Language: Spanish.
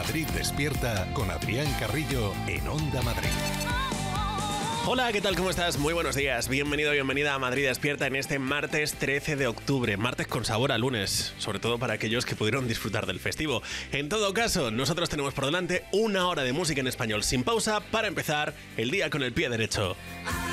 Madrid Despierta con Adrián Carrillo en Onda Madrid. Hola, ¿qué tal? ¿Cómo estás? Muy buenos días. Bienvenido, bienvenida a Madrid Despierta en este martes 13 de octubre. Martes con sabor a lunes, sobre todo para aquellos que pudieron disfrutar del festivo. En todo caso, nosotros tenemos por delante una hora de música en español sin pausa para empezar el día con el pie derecho.